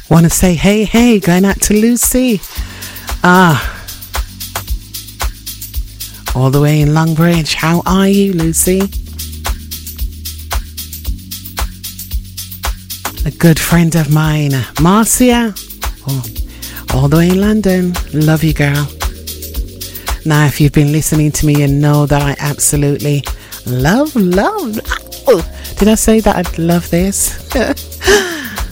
Want to say hey, going out to Lucy. All the way in Longbridge. How are you, Lucy? A good friend of mine, Marcia. All the way in London. Love you, girl. Now, if you've been listening to me, you know that I absolutely love. Oh, did I say that I'd love this?